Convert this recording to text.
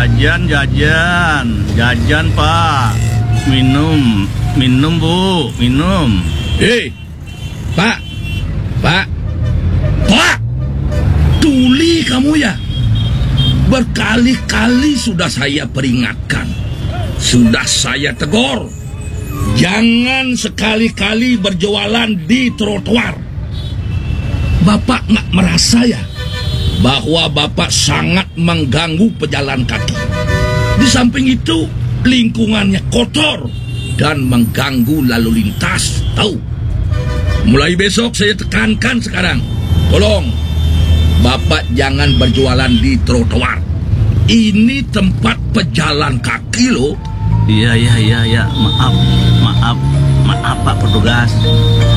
Jajan Pak. Minum Bu, minum. Pak, tuli kamu ya. Berkali-kali sudah saya peringatkan, sudah saya tegur, jangan sekali-kali berjualan di trotoar. Bapak nggak merasa ya bahwa Bapak sangat mengganggu pejalan kaki? Di samping itu lingkungannya kotor dan mengganggu lalu lintas, tahu? Mulai besok saya tekankan sekarang, tolong Bapak jangan berjualan di trotoar. Ini tempat pejalan kaki loh. Iya. Maaf Pak petugas.